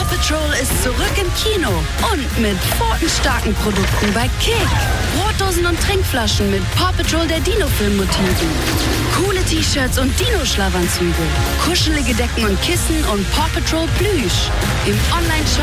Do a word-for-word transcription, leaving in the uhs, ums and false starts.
Patrol ist zurück im Kino und mit pfotenstarken Produkten bei Kick. Brotdosen und Trinkflaschen mit Paw Patrol der Dino-Film-Motiven. Coole T-Shirts und Dino-Schlafanzüge. Kuschelige Decken und Kissen und Paw Patrol Plüsch. Im Online-Shop